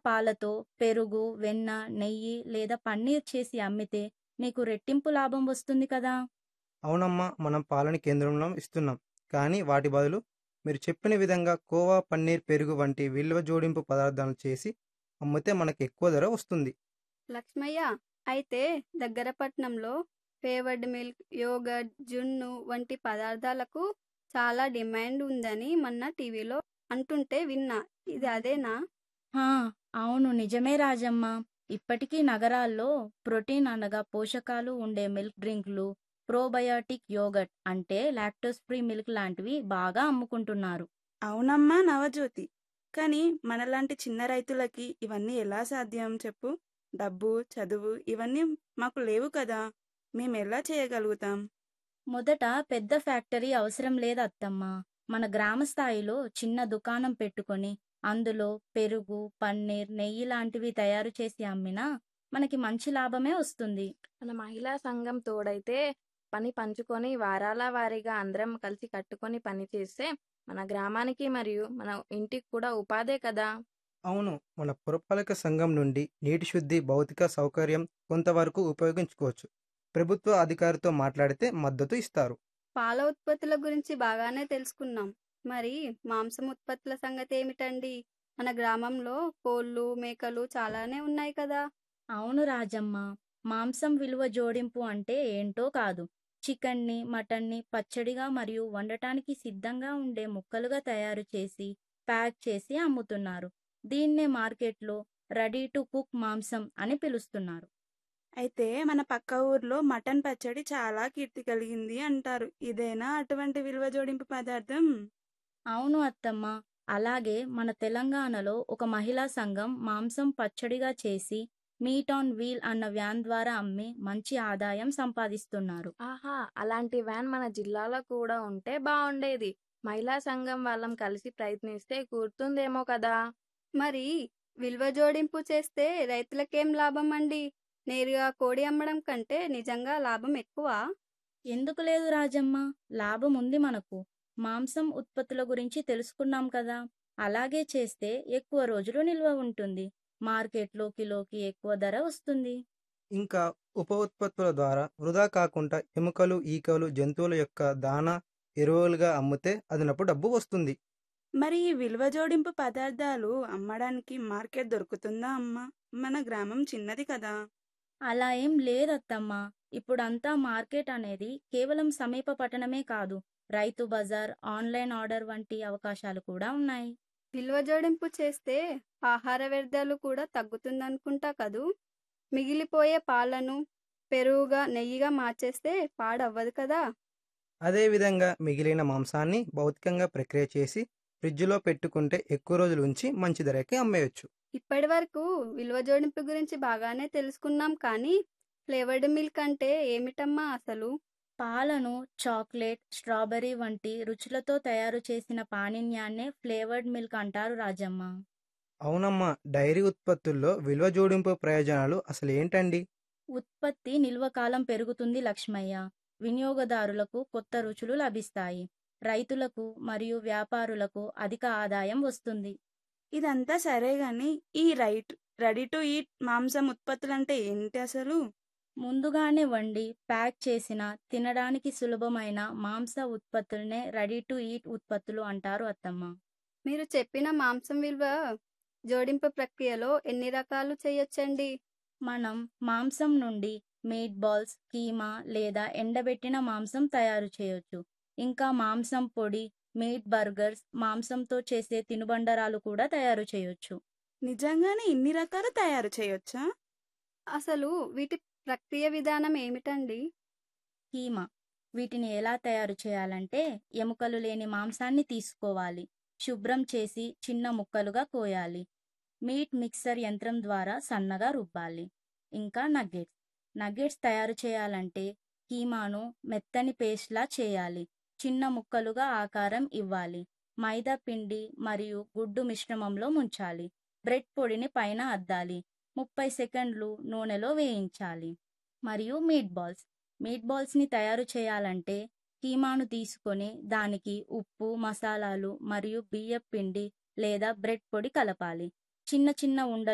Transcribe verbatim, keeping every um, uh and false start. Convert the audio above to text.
పాలతో పెరుగు, వెన్న, నెయ్యి లేదా పన్నీర్ చేసి అమ్మితే మీకు రెట్టింపు లాభం వస్తుంది కదా. అవునమ్మా, మనం పాలని కేంద్రంలో ఇస్తున్నాం, కానీ వాటి బదులు మీరు చెప్పిన విధంగా కోవా, పన్నీర్, పెరుగు వంటి విలువ జోడింపు పదార్థాలు చేసి అమ్మితే మనకు ఎక్కువ ధర వస్తుంది. లక్ష్మయ్య, అయితే దగ్గర పట్నంలో ఫేవర్డ్ మిల్క్, యోగర్ట్, జున్ను వంటి పదార్థాలకు చాలా డిమాండ్ ఉందని మొన్న టీవీలో అంటుంటే విన్నా. ఇది అదేనా? హా, అవును, నిజమే రాజమ్మ. ఇప్పటికీ నగరాల్లో ప్రోటీన్ అనగా పోషకాలు ఉండే మిల్క్ డ్రింక్లు, ప్రోబయాటిక్ యోగర్ట్ అంటే లాక్టోస్ ఫ్రీ మిల్క్ లాంటివి బాగా అమ్ముకుంటున్నారు. అవునమ్మా నవజ్యోతి, కానీ మనలాంటి చిన్న రైతులకి ఇవన్నీ ఎలా సాధ్యం చెప్పు? డబ్బు, చదువు ఇవన్నీ మాకు లేవు కదా, మేము ఎలా చేయగలుగుతాం? మొదట పెద్ద ఫ్యాక్టరీ అవసరం లేదు అత్తమ్మ. మన గ్రామ స్థాయిలో చిన్న దుకాణం పెట్టుకొని అందులో పెరుగు, పన్నీర్, నెయ్యి లాంటివి తయారు చేసి అమ్మినా మనకి మంచి లాభమే వస్తుంది. మన మహిళా సంఘం తోడైతే పని పంచుకొని వారాల వారీగా అందరం కలిసి కట్టుకొని పని చేస్తే మన గ్రామానికి మరియు మన ఇంటికి కూడా ఉపాధే కదా. అవును, మన పురపాలక సంఘం నుండి నీటి శుద్ధి, భౌతిక సౌకర్యం కొంతవరకు ఉపయోగించుకోవచ్చు. ప్రభుత్వ అధికారితో మాట్లాడితే మద్దతు ఇస్తారు. పాల ఉత్పత్తుల గురించి బాగానే తెలుసుకున్నాం. మరి మాంసం ఉత్పత్తుల సంగతి ఏమిటండి? మన గ్రామంలో కోళ్ళు, మేకలు చాలానే ఉన్నాయి కదా. అవును రాజమ్మ, మాంసం విలువ జోడింపు అంటే ఏంటో కాదు. చికెన్ని, మటన్ని పచ్చడిగా మరియు వండటానికి సిద్ధంగా ఉండే ముక్కలుగా తయారు చేసి ప్యాక్ చేసి అమ్ముతున్నారు. దీన్నే మార్కెట్లో రెడీ టు కుక్ మాంసం అని పిలుస్తున్నారు. అయితే మన పక్క ఊర్లో మటన్ పచ్చడి చాలా కీర్తి కలిగింది అంటారు. ఇదేనా అటువంటి విలువ జోడింపు పదార్థం? అవును అత్తమ్మ, అలాగే మన తెలంగాణలో ఒక మహిళా సంఘం మాంసం పచ్చడిగా చేసి మీట్ ఆన్ వీల్ అన్న వ్యాన్ ద్వారా అమ్మి మంచి ఆదాయం సంపాదిస్తున్నారు. ఆహా, అలాంటి వ్యాన్ మన జిల్లాలో కూడా ఉంటే బాగుండేది. మహిళా సంఘం వాళ్ళం కలిసి ప్రయత్నిస్తే కూర్తుందేమో కదా. మరి విలువ జోడింపు చేస్తే రైతులకేం లాభం అండి? నేరుగా కోడి అమ్మడం కంటే నిజంగా లాభం ఎక్కువ. ఎందుకు లేదు రాజమ్మ, లాభం ఉంది మనకు. మాంసం ఉత్పత్తుల గురించి తెలుసుకున్నాం కదా, అలాగే చేస్తే ఎక్కువ రోజులు నిల్వ ఉంటుంది. మార్కెట్లో కిలోకి ఎక్కువ ధర వస్తుంది. ఇంకా ఉప ఉత్పత్తుల ద్వారా వృధా కాకుండా ఎముకలు, ఈకలు, జంతువుల యొక్క దానా ఎరువులుగా అమ్మితే అదనపు డబ్బు వస్తుంది. మరి ఈ విలువ జోడింపు పదార్థాలు అమ్మడానికి మార్కెట్ దొరుకుతుందా అమ్మా? మన గ్రామం చిన్నది కదా. అలా ఏం లేదత్తమ్మా. ఇప్పుడంతా మార్కెట్ అనేది కేవలం సమీప పట్టణమే కాదు, రైతు బజార్, ఆన్లైన్ ఆర్డర్ వంటి అవకాశాలు కూడా ఉన్నాయి. విలువ జోడింపు చేస్తే ఆహార వ్యర్థాలు కూడా తగ్గుతుందనుకుంటా కదూ. మిగిలిపోయే పాలను పెరుగుగా, నెయ్యిగా మార్చేస్తే పాడవ్వదు కదా. అదేవిధంగా మిగిలిన మాంసాన్ని భౌతికంగా ప్రక్రియ చేసి ఫ్రిడ్జ్లో పెట్టుకుంటే ఎక్కువ రోజులు ఉంచి మంచి ధరకి అమ్మేయచ్చు. ఇప్పటి వరకు విలువ జోడింపు గురించి బాగానే తెలుసుకున్నాం, కానీ ఫ్లేవర్డ్ మిల్క్ అంటే ఏమిటమ్మా అసలు? పాలను చాక్లెట్, స్ట్రాబెర్రీ వంటి రుచులతో తయారు చేసిన పానీయాన్నే ఫ్లేవర్డ్ మిల్క్ అంటారు రాజమ్మ. అవునమ్మా, డైరీ ఉత్పత్తుల్లో విలువ జోడింపు ప్రయోజనాలు అసలు ఏంటండి? ఉత్పత్తి నిల్వ కాలం పెరుగుతుంది లక్ష్మయ్య. వినియోగదారులకు కొత్త రుచులు లభిస్తాయి. రైతులకు మరియు వ్యాపారులకు అధిక ఆదాయం వస్తుంది. ఇదంతా సరే గాని ఈ రైట్ రెడీ టు ఈట్ మాంసం ఉత్పత్తులంటే ఏంటి అసలు? ముందుగానే వండి ప్యాక్ చేసిన తినడానికి సులభమైన మాంస ఉత్పత్తులనే రెడీ టు ఈట్ ఉత్పత్తులు అంటారు అత్తమ్మ. మీరు చెప్పిన మాంసం విలువ జోడింపు ప్రక్రియలో ఎన్ని రకాలు చేయొచ్చండి? మనం మాంసం నుండి మీట్ బాల్స్, కీమా లేదా ఎండబెట్టిన మాంసం తయారు చేయొచ్చు. ఇంకా మాంసం పొడి, మీట్ బర్గర్స్, మాంసంతో చేసే తినుబండరాలు కూడా తయారు చేయొచ్చు. నిజంగానే ఇన్ని రకాలు తయారు చేయొచ్చా? అసలు వీటి ప్రక్రియ విధానం ఏమిటండి? కీమా, వీటిని ఎలా తయారు చేయాలంటే ఎముకలు లేని మాంసాన్ని తీసుకోవాలి, శుభ్రం చేసి చిన్న ముక్కలుగా కోయాలి. మీట్ మిక్సర్ యంత్రం ద్వారా సన్నగా రుబ్బాలి. ఇంకా నగ్గెట్స్, నగ్గెట్స్ తయారు చేయాలంటే కీమాను మెత్తని పేస్ట్లా చేయాలి, చిన్న ముక్కలుగా ఆకారం ఇవ్వాలి. మైదా పిండి మరియు గుడ్డు మిశ్రమంలో ముంచాలి. బ్రెడ్ పొడిని పైన అద్దాలి. ముప్పై సెకండ్లు నూనెలో వేయించాలి. మరియు మీట్ బాల్స్, మీట్ బాల్స్ని తయారు చేయాలంటే కీమాను తీసుకొని దానికి ఉప్పు, మసాలాలు మరియు బియ్యం పిండి లేదా బ్రెడ్ పొడి కలపాలి. చిన్న చిన్న ఉండ